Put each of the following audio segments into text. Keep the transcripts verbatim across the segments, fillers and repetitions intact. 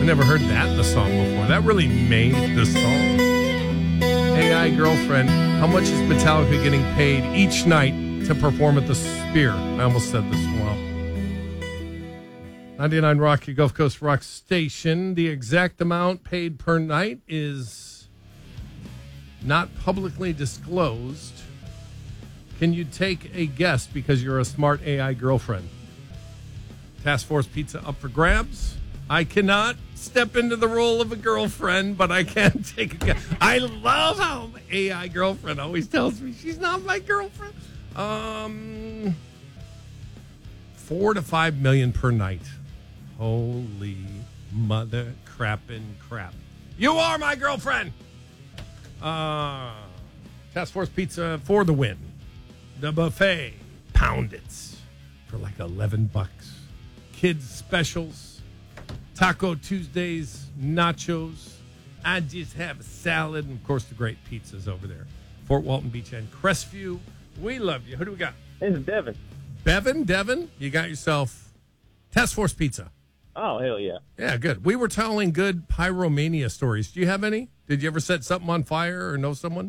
never heard that in the song before. That really made the song. A I Girlfriend. How much is Metallica getting paid each night to perform at the Sphere? I almost said the Swamp. ninety-nine Rock, your Gulf Coast Rock station. The exact amount paid per night is not publicly disclosed. Can you take a guess because you're a smart A I girlfriend? Task Force Pizza up for grabs. I cannot step into the role of a girlfriend, but I can take a guess. I love how A I girlfriend always tells me she's not my girlfriend. Um, four to five million per night. Holy mother crappin' crap. You are my girlfriend. Uh, Task Force Pizza for the win. The buffet. Pound it for like eleven bucks. Kids specials. Taco Tuesdays. Nachos. I just have a salad. And, of course, the great pizzas over there. Fort Walton Beach and Crestview. We love you. Who do we got? This is Devin. Bevan? Devin? You got yourself Task Force Pizza. Oh, hell yeah. Yeah, good. We were telling good pyromania stories. Do you have any? Did you ever set something on fire or know someone?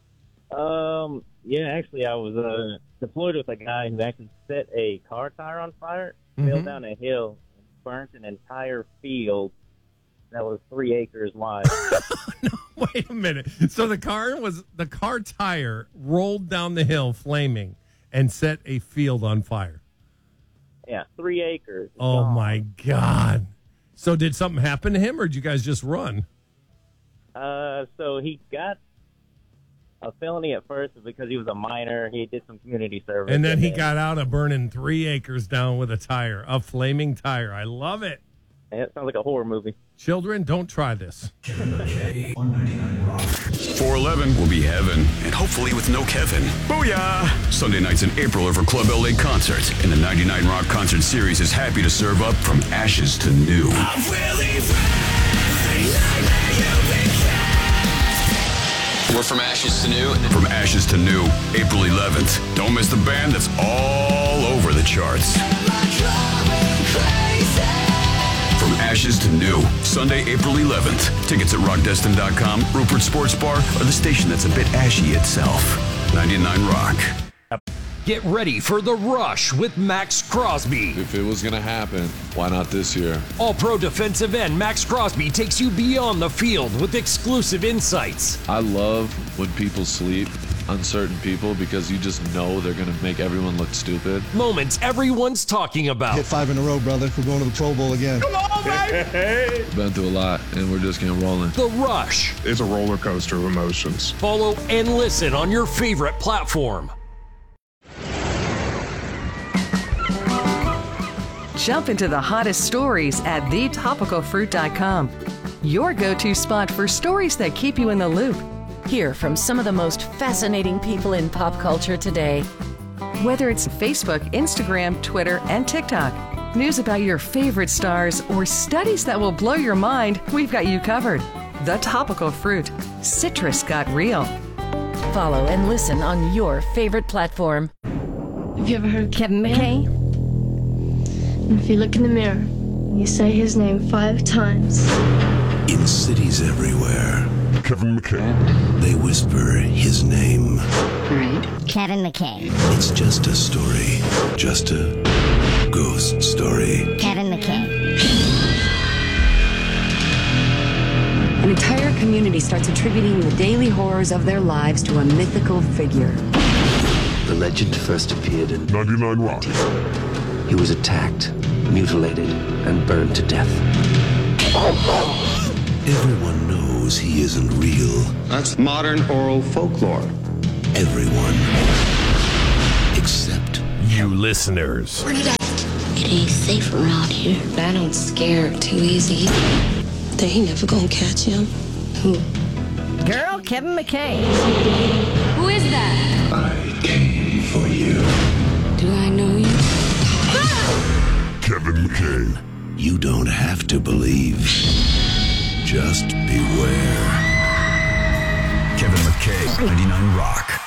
Um, yeah, actually, I was uh, deployed with a guy who actually set a car tire on fire, mm-hmm. fell down a hill, and burnt an entire field that was three acres wide. No, wait a minute. So the car was the car tire rolled down the hill, flaming, and set a field on fire. Yeah, three acres. Oh gone. My God! So did something happen to him, or did you guys just run? Uh, so he got a felony at first because he was a minor. He did some community service, and then he got out of burning three acres down with a tire, a flaming tire. I love it. Yeah, it sounds like a horror movie. Children, don't try this. four eleven will be heaven, and hopefully with no Kevin. Booyah! Sunday nights in April are for Club L A Concerts, and the ninety-nine Rock Concert Series is happy to serve up From Ashes to New. We're From Ashes to New. From Ashes to New, April eleventh. Don't miss the band that's all over the charts. From Ashes to New, Sunday, April eleventh. Tickets at rock destin dot com, Rupert Sports Bar, or the station that's a bit ashy itself. ninety-nine Rock. Get ready for The Rush with Max Crosby. If it was going to happen, why not this year? All-pro defensive end Max Crosby takes you beyond the field with exclusive insights. I love when people sleep on certain people because you just know they're going to make everyone look stupid. Moments everyone's talking about. Hit five in a row, brother. We're going to the Pro Bowl again. Come on, baby! Been through a lot, and we're just getting rolling. The Rush. It's a roller coaster of emotions. Follow and listen on your favorite platform. Jump into the hottest stories at the topical fruit dot com. Your go-to spot for stories that keep you in the loop. Hear from some of the most fascinating people in pop culture today. Whether it's Facebook, Instagram, Twitter, and TikTok, news about your favorite stars, or studies that will blow your mind, we've got you covered. The Topical Fruit. Citrus got real. Follow and listen on your favorite platform. Have you ever heard of Kevin McKay? And if you look in the mirror, you say his name five times. In cities everywhere, Kevin McKay. They whisper his name. Right. Kevin McKay. It's just a story. Just a ghost story. Kevin McKay. An entire community starts attributing the daily horrors of their lives to a mythical figure. The legend first appeared in ninety-nine Rock. He was attacked, mutilated, and burned to death. Everyone knows he isn't real. That's modern oral folklore. Everyone. Except you listeners. It ain't safe around here. I don't scare too easy. They ain't never gonna catch him. Who? Girl, Kevin McKay. Who is that? I came for you. Do I know you? Kevin McKay. You don't have to believe. Just beware. Kevin McKay, ninety-nine Rock.